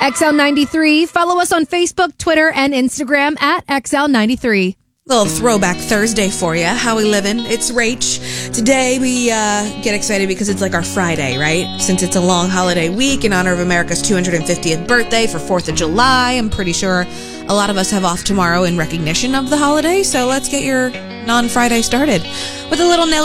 XL93. Follow us on Facebook, Twitter, and Instagram at XL93. Little throwback Thursday for you. How we living? It's Rach. Today we get excited because it's like our Friday, right? Since it's a long holiday week in honor of America's 250th birthday for 4th of July. I'm pretty sure a lot of us have off tomorrow in recognition of the holiday. So let's get your non-Friday started with a little Nelly